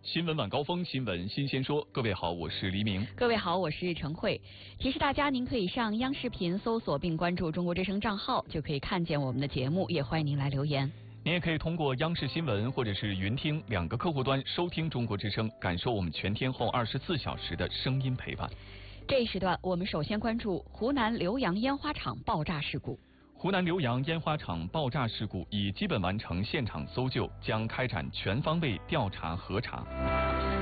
新闻晚高峰，新闻新鲜说。各位好，我是黎明。 各位好，我是陈慧。提示大家，您可以上央视频搜索并关注中国之声账号，就可以看见我们的节目。也欢迎您来留言。 您也可以通过央视新闻或者是云听2个客户端收听中国之声，感受我们全天候24小时的声音陪伴。 这一时段，我们首先关注湖南浏阳烟花厂爆炸事故。 湖南浏阳烟花厂爆炸事故已基本完成现场搜救，将开展全方位调查核查。